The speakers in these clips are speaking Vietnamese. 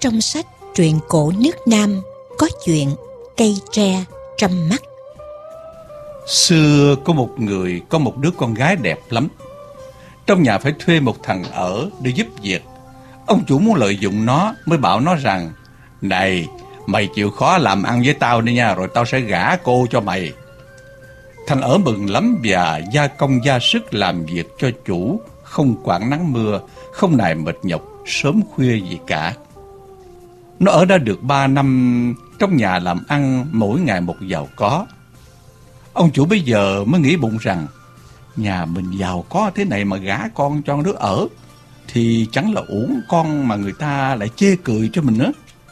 trong sách Truyện cổ nước Nam có chuyện cây tre trăm mắt. Xưa có một người có một đứa con gái đẹp lắm. Trong nhà phải thuê một thằng ở để giúp việc. Ông chủ muốn lợi dụng nó mới bảo nó rằng: "Này, mày chịu khó làm ăn với tao đi nha, rồi tao sẽ gả cô cho mày." Thằng ở mừng lắm và gia công gia sức làm việc cho chủ, không quản nắng mưa, không nài mệt nhọc sớm khuya gì cả. Nó ở đã được 3 năm trong nhà làm ăn mỗi ngày một giàu có. Ông chủ bây giờ mới nghĩ bụng rằng nhà mình giàu có thế này mà gả con cho đứa ở thì chẳng là uổng con mà người ta lại chê cười cho mình nữa.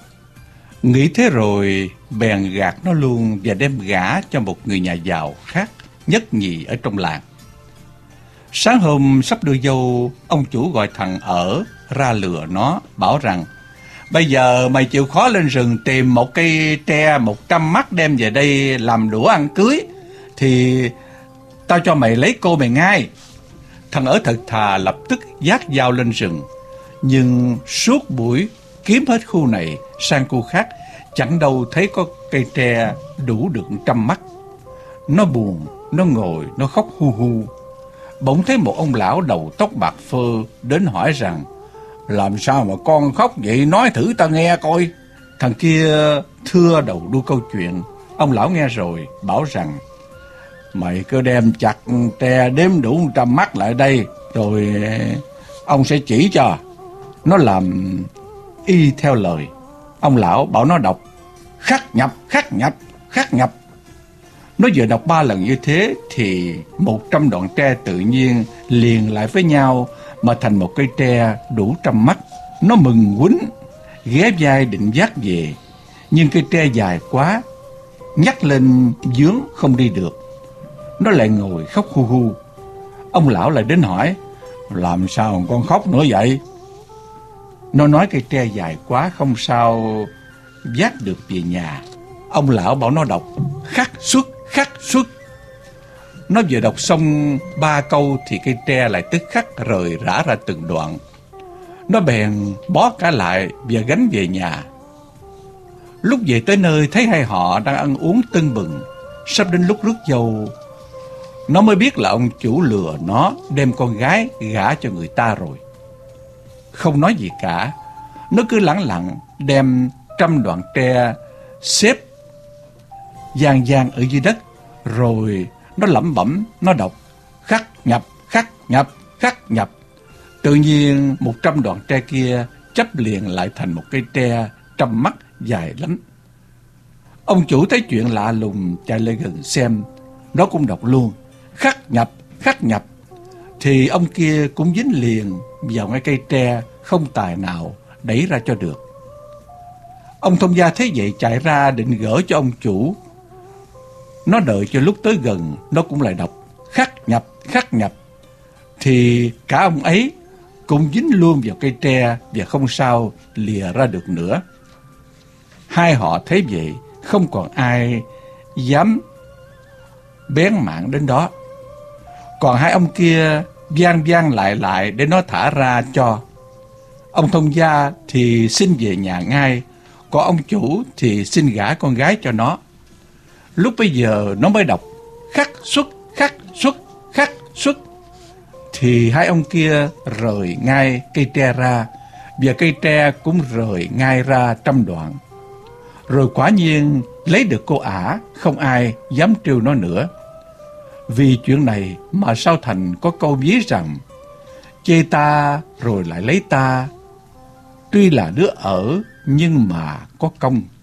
Nghĩ thế rồi bèn gạt nó luôn và đem gả cho một người nhà giàu khác, nhất nhì ở trong làng. Sáng hôm sắp đưa dâu, ông chủ gọi thằng ở ra lừa nó, bảo rằng: "Bây giờ mày chịu khó lên rừng tìm một cây tre 100 mắt đem về đây làm đũa ăn cưới, thì tao cho mày lấy cô mày ngay." Thằng ở thật thà lập tức vác dao lên rừng, nhưng suốt buổi kiếm hết khu này sang khu khác, chẳng đâu thấy có cây tre đủ được 100 mắt. Nó buồn, nó ngồi, nó khóc hu hu. Bỗng thấy một ông lão đầu tóc bạc phơ đến hỏi rằng: "Làm sao mà con khóc vậy, nói thử ta nghe coi." Thằng kia thưa đầu đuôi câu chuyện. Ông lão nghe rồi bảo rằng: "Mày cứ đem chặt tre đếm đủ 100 mắt lại đây, rồi ông sẽ chỉ cho." Nó làm y theo lời. Ông lão bảo nó đọc: "Khắc nhập, khắc nhập, khắc nhập." Nó vừa đọc 3 lần như thế thì 100 đoạn tre tự nhiên liền lại với nhau mà thành một cây tre đủ 100 mắt. Nó mừng quýnh, ghé vai định vác về, nhưng cây tre dài quá, nhắc lên vướng không đi được. Nó lại ngồi khóc hu hu. Ông lão lại đến hỏi: "Làm sao con khóc nữa vậy?" Nó nói cây tre dài quá không sao vác được về nhà. Ông lão bảo nó đọc: "Khắc xuất, khắc xuất." Nó vừa đọc xong 3 câu thì cây tre lại tức khắc rời rã ra từng đoạn. Nó bèn bó cả lại và gánh về nhà. Lúc về tới nơi thấy hai họ đang ăn uống tưng bừng. Sắp đến lúc rước dâu, nó mới biết là ông chủ lừa nó đem con gái gả cho người ta rồi. Không nói gì cả, nó cứ lẳng lặng đem 100 đoạn tre xếp dang dang ở dưới đất, rồi nó lẩm bẩm, nó đọc: "Khắc nhập, khắc nhập, khắc nhập." Tự nhiên 100 đoạn tre kia chấp liền lại thành một cây tre 100 mắt dài lắm. Ông chủ thấy chuyện lạ lùng chạy lại gần xem, nó cũng đọc luôn: "Khắc nhập, khắc nhập." Thì ông kia cũng dính liền vào ngay cây tre, không tài nào đẩy ra cho được. Ông thông gia thấy vậy chạy ra định gỡ cho ông chủ. Nó đợi cho lúc tới gần, nó cũng lại đọc: "Khắc nhập, khắc nhập." Thì cả ông ấy cũng dính luôn vào cây tre và không sao lìa ra được nữa. Hai họ thấy vậy, không còn ai dám bén mảng đến đó. Còn hai ông kia van van lại để nó thả ra cho. Ông thông gia thì xin về nhà ngay, còn ông chủ thì xin gả con gái cho nó. Lúc bấy giờ nó mới đọc: "Khắc xuất, khắc xuất, khắc xuất." Thì hai ông kia rời ngay cây tre ra, và cây tre cũng rời ngay ra 100 đoạn. Rồi quả nhiên lấy được cô ả, không ai dám trêu nó nữa. Vì chuyện này mà sau thành có câu ví rằng: "Chê ta rồi lại lấy ta, tuy là đứa ở nhưng mà có công."